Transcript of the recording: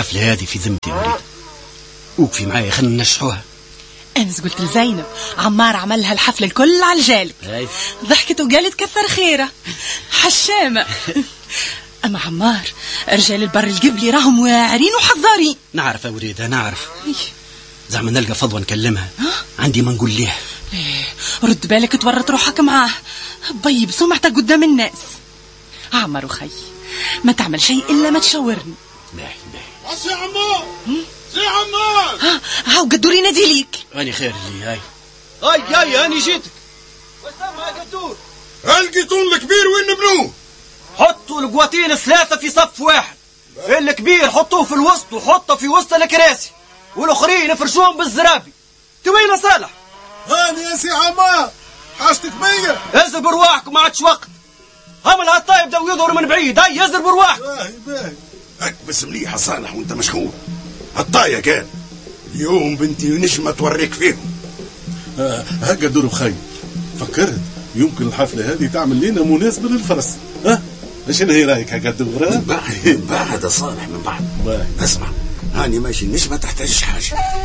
الحفلة هذه في ذمتي يا وليد، وقفي معايا خلينا ننشحوها. أمس قلت لزينب عمار عملها الحفلة الكل على الجالب، ضحكت وقالت كثر خيره حشامة. أما عمار رجال البر القبلي راهم واعرين وحذارين. نعرف يا وليدة نعرف، زعما نلقى فضوى نكلمها، عندي ما نقول ليه. رد بالك تورط روحك معاه، بي بسمعتك قدام الناس. عمار وخي ما تعمل شيء إلا ما تشاورني. باهي باهي. سي عمار، سي عمار، هاو قدور ينادي ليك. أنا خير اللي هاي أنا جيتك. وسمع قدور، القيتون الكبير وين نبنوه؟ حطوا القواتين الثلاثة في صف واحد، الكبير حطوه في الوسط وحطه في وسط الكراسي، والآخرين افرشوهم بالزرابي. توين صالح؟ هاني يا سي عمار، حاجتك بيا. ازر برواحكم ما عادش وقت. هم العطايب بداو يظهروا من بعيد، هاي ازر برواحكم. باهي هك بس مليح صالح وانت مشغول. عطايا قال اليوم بنتي نجمة توريك فيهم. هكا دور بخير، فكرت يمكن الحفلة هذه تعمل لنا مناسبة للفرس. ايش هي رايك هكا دور؟ من بعد صالح من بعد. اسمع هاني ماشي النجمة تحتاجش حاجة.